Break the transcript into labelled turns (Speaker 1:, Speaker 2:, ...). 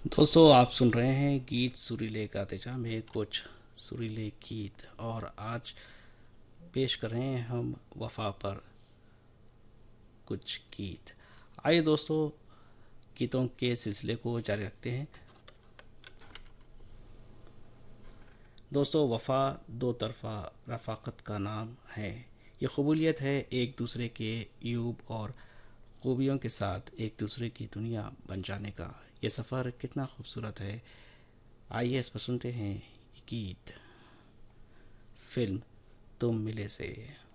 Speaker 1: दोस्तों आप सुन रहे हैं गीत सुरीले गाते जा में कुछ सुरीले गीत। और आज पेश कर रहे हैं हम वफा पर कुछ गीत। आइए दोस्तों गीतों के सिलसिले को जारी रखते हैं। दोस्तों वफा दो तरफा रफ़ाकत का नाम है। ये कबूलियत है एक दूसरे के यूब और खूबियों के साथ एक दूसरे की दुनिया बन जाने का। ये सफ़र कितना खूबसूरत है। आइए इस पर सुनते हैं ये गीत फिल्म तुम मिले से।